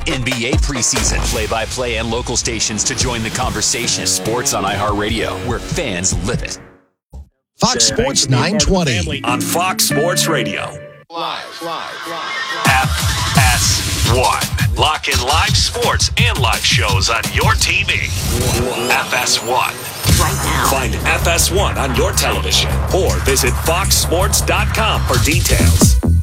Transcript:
NBA preseason, play-by-play, and local stations to join the conversation. Sports on iHeartRadio, where fans live it. Fox Sports 920. On Fox Sports Radio. Live. FS1. Lock in live sports and live shows on your TV. FS1. Right now. Find FS1 on your television or visit foxsports.com for details.